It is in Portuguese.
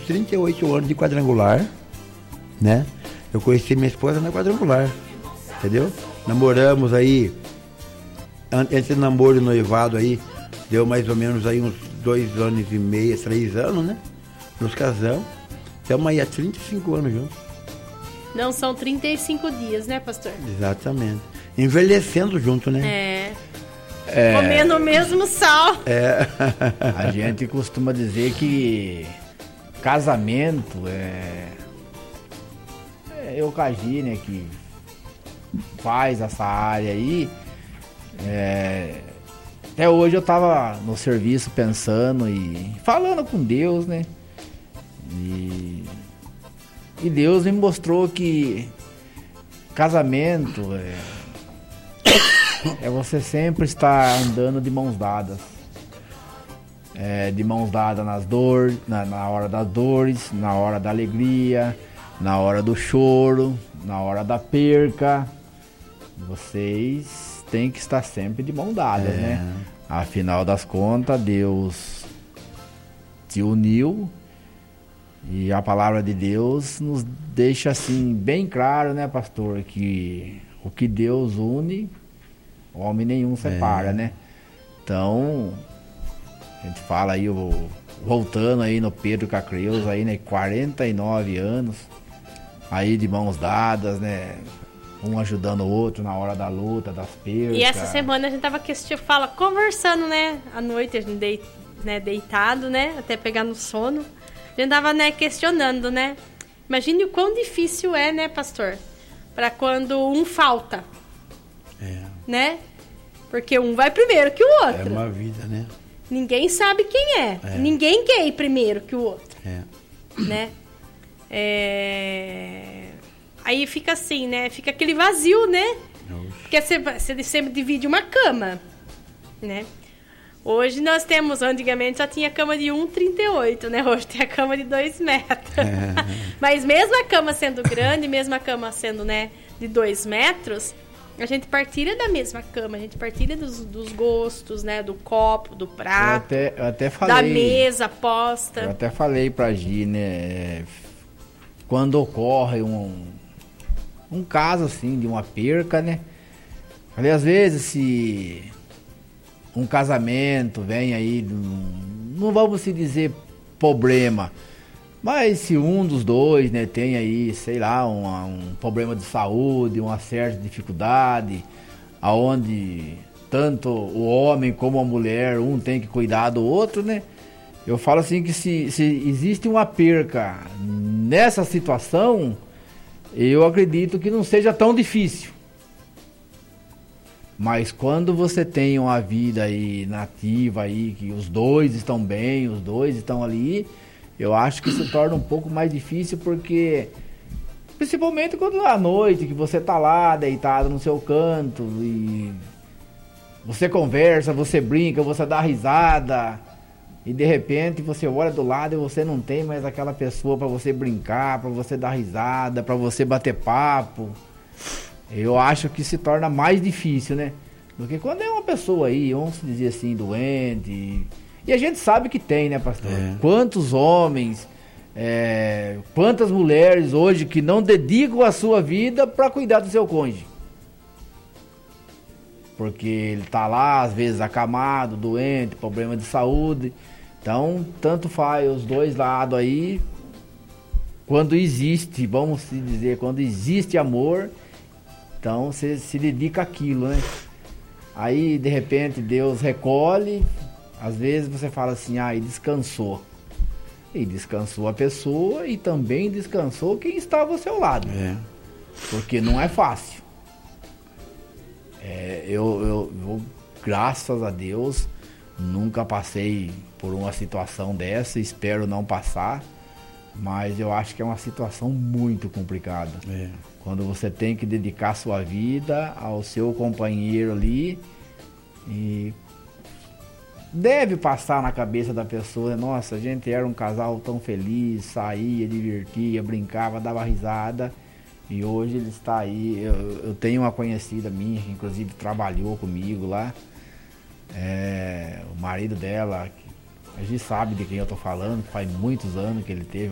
38 anos de quadrangular, né? Eu conheci minha esposa na quadrangular, entendeu? Namoramos aí, entre namoro e noivado aí, deu mais ou menos aí uns 2 anos e meio, 3 anos, né? Nos casamos, estamos aí há 35 anos juntos. Não, são 35 dias, né, pastor? Exatamente. Envelhecendo junto, né? Comendo o mesmo sal. A gente costuma dizer que casamento eu Cagi, né, que faz essa área aí. Até hoje eu tava no serviço pensando e falando com Deus, né? E Deus me mostrou que casamento é você sempre estar andando de mãos dadas. De mãos dadas nas dores, na hora das dores, na hora da alegria, na hora do choro, na hora da perca. Vocês têm que estar sempre de mãos dadas, né? Afinal das contas, Deus te uniu. E a palavra de Deus nos deixa assim bem claro, né, pastor, que o que Deus une, homem nenhum separa, né? Então, a gente fala aí, voltando aí no Pedro Cacreus, aí, né, 49 anos, aí de mãos dadas, né, um ajudando o outro na hora da luta, das percas. E essa semana a gente tava conversando, né, à noite, a gente deitado, né, até pegar no sono. A gente tava, né, questionando, né? Imagine o quão difícil é, né, pastor? Para quando um falta. Né? Porque um vai primeiro que o outro. É uma vida, né? Ninguém sabe quem é. Ninguém quer ir primeiro que o outro. Né? Aí fica assim, né? Fica aquele vazio, né? Porque você divide uma cama, né? Hoje nós temos, antigamente só tinha cama de 1,38, né? Hoje tem a cama de 2 metros. Mas mesmo a cama sendo grande, mesmo a cama sendo, né, de 2 metros, a gente partilha da mesma cama, a gente partilha dos gostos, né? Do copo, do prato, eu até falei, da mesa posta. Eu até falei pra Gi, né? Quando ocorre um caso assim, de uma perca, né? Falei, às vezes, se um casamento vem aí, não vamos se dizer problema, mas se um dos dois, né, tem aí, sei lá, um problema de saúde, uma certa dificuldade, aonde tanto o homem como a mulher, um tem que cuidar do outro, né? Eu falo assim que se existe uma perca nessa situação, eu acredito que não seja tão difícil. Mas quando você tem uma vida aí nativa aí, que os dois estão bem, os dois estão ali, eu acho que se torna um pouco mais difícil, porque principalmente quando à noite, que você tá lá deitado no seu canto e você conversa, você brinca, você dá risada, e de repente você olha do lado e você não tem mais aquela pessoa para você brincar, para você dar risada, para você bater papo. Eu acho que se torna mais difícil, né? Do que quando é uma pessoa aí, vamos dizer assim, doente. E a gente sabe que tem, né, pastor? Quantos homens, quantas mulheres hoje que não dedicam a sua vida para cuidar do seu cônjuge. Porque ele tá lá, às vezes, acamado, doente, problema de saúde. Então, tanto faz os dois lados aí. Quando existe, vamos dizer, quando existe amor, então você se dedica àquilo, né? Aí, de repente, Deus recolhe. Às vezes você fala assim, e descansou. E descansou a pessoa e também descansou quem estava ao seu lado. Porque não é fácil. Eu, graças a Deus, nunca passei por uma situação dessa. Espero não passar. Mas eu acho que é uma situação muito complicada. Quando você tem que dedicar sua vida ao seu companheiro ali, e deve passar na cabeça da pessoa, nossa, a gente era um casal tão feliz, saía, divertia, brincava, dava risada, e hoje ele está aí. Eu tenho uma conhecida minha que inclusive trabalhou comigo lá, o marido dela, a gente sabe de quem eu tô falando, faz muitos anos que ele teve